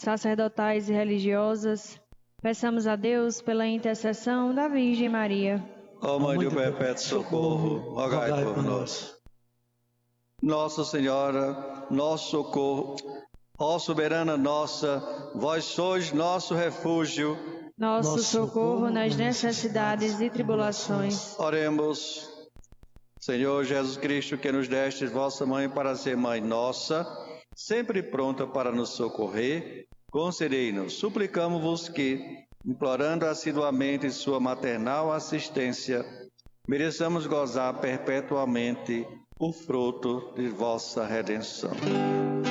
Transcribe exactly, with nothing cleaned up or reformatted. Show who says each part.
Speaker 1: sacerdotais e religiosas, peçamos a Deus pela intercessão da Virgem Maria.
Speaker 2: Ó Mãe do Perpétuo Socorro, rogai por nós. Nossa Senhora, nosso socorro, ó soberana nossa, vós sois nosso refúgio,
Speaker 1: Nosso socorro nas necessidades e tribulações.
Speaker 2: Oremos. Senhor Jesus Cristo, que nos destes vossa mãe para ser mãe nossa, sempre pronta para nos socorrer, concedei-nos, suplicamos-vos que, implorando assiduamente sua maternal assistência, mereçamos gozar perpetuamente o fruto de vossa redenção.